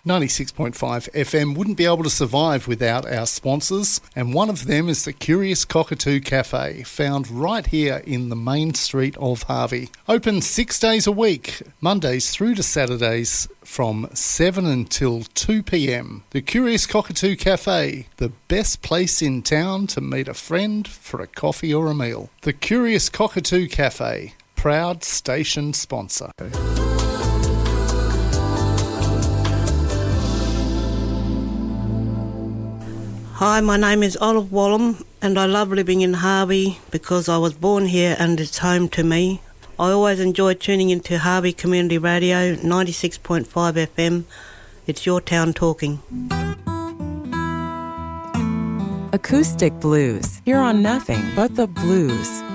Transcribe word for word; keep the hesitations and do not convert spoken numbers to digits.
ninety-six point five F M wouldn't be able to survive without our sponsors, and one of them is the Curious Cockatoo Cafe, found right here in the main street of Harvey. Open six days a week, Mondays through to Saturdays from seven until two p.m. The Curious Cockatoo Cafe, the best place in town to meet a friend for a coffee or a meal. The Curious Cockatoo Cafe, proud station sponsor. Hi, my name is Olive Wallum and I love living in Harvey because I was born here and it's home to me. I always enjoy tuning into Harvey Community Radio, ninety-six point five F M. It's your town talking. Acoustic Blues. Here on nothing but the blues.